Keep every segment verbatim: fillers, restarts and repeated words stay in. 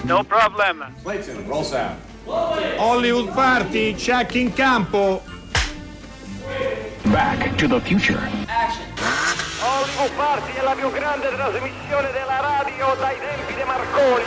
No problem. Clayton, roll sound. Hollywood Party, check in campo. Back to the Future. Hollywood Party è la più grande trasmissione della radio dai tempi di Marconi.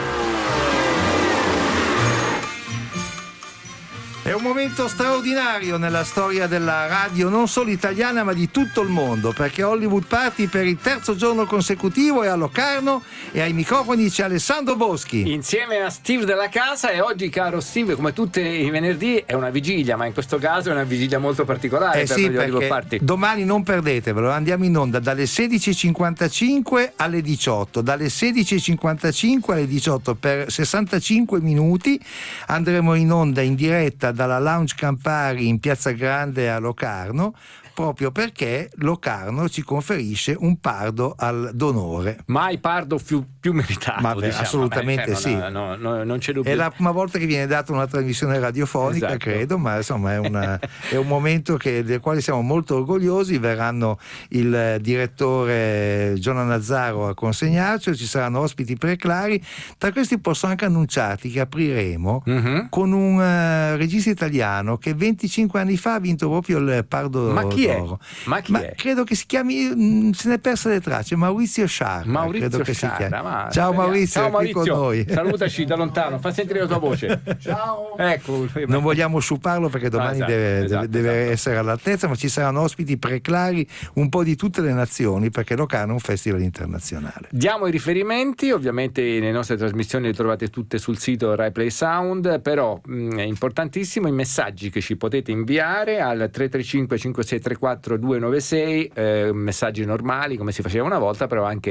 È un momento straordinario nella storia della radio, non solo italiana ma di tutto il mondo, perché Hollywood Party per il terzo giorno consecutivo è a Locarno e ai microfoni c'è Alessandro Boschi. Insieme a Steve della casa, e oggi, caro Steve, come tutti i venerdì è una vigilia, ma in questo caso è una vigilia molto particolare Eh per sì, gli Hollywood Party. domani non perdetevelo, andiamo in onda dalle sedici e cinquantacinque alle diciotto, dalle sedici e cinquantacinque alle diciotto per sessantacinque minuti andremo in onda in diretta dalla Lounge Campari in Piazza Grande a Locarno, proprio perché Locarno ci conferisce un pardo al d'onore. Mai pardo più, più meritato, Ma beh, diciamo. assolutamente Beh, cioè, sì. no, no, no, non c'è dubbio. È la prima volta che viene data una trasmissione radiofonica, Esatto. credo, ma insomma è, una, è un momento che, del quale siamo molto orgogliosi. Verranno il direttore Giona Nazzaro a consegnarci, ci saranno ospiti preclari. Tra questi posso anche annunciarti che apriremo Mm-hmm. con un uh, regista italiano che venticinque anni fa ha vinto proprio il Pardo Ma chi è? d'Oro. Ma chi Ma è? credo che si chiami, mh, se ne è perse le tracce, Maurizio Sciarra. Maurizio credo che si Sciarra, chiami. ma- Ciao Maurizio, Ciao è qui Maurizio, con noi. salutaci da lontano, fa sentire la tua voce. Ciao. Ecco. Non vogliamo sciuparlo perché domani esatto, deve, esatto, deve, deve esatto. essere all'altezza, ma ci saranno ospiti preclari un po' di tutte le nazioni, perché Locarno è un festival internazionale. Diamo i riferimenti, ovviamente le nostre trasmissioni le trovate tutte sul sito Rai Play Sound, però mh, è importantissimo i messaggi che ci potete inviare al tre tre cinque cinque sei tre quattro due nove sei, eh, messaggi normali come si faceva una volta, però anche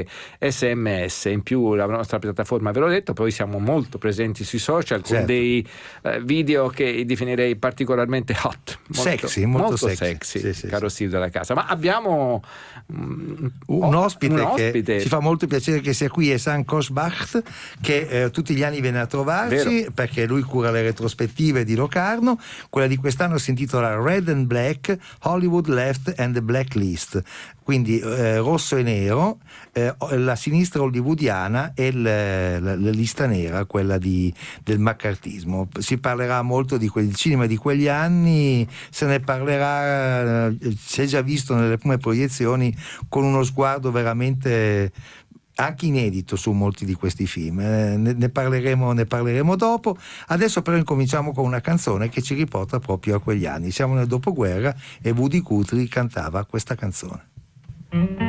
sms. In più la nostra piattaforma, ve l'ho detto, poi siamo molto presenti sui social con Certo. dei eh, video che definirei particolarmente hot, molto, Sexy, molto sexy. Sì, sì, caro sì. Steve della casa. Ma abbiamo mm, Un, oh, ospite un che ospite. ci fa molto piacere che sia qui, è Sam Kosbach, che eh, tutti gli anni viene a trovarci. Vero. Perché lui cura le retrospettive di Locarno. Quella di quest'anno si intitola Red and Black, Hollywood Left and the Blacklist, quindi eh, rosso e nero, eh, la sinistra hollywoodiana e il, la, la lista nera, quella di, del maccartismo. Si parlerà molto di quel cinema di quegli anni, se ne parlerà, eh, si è già visto nelle prime proiezioni, con uno sguardo veramente anche inedito su molti di questi film. Eh, ne, ne parleremo ne parleremo dopo. Adesso però incominciamo con una canzone che ci riporta proprio a quegli anni. Siamo nel dopoguerra e Woody Guthrie cantava questa canzone.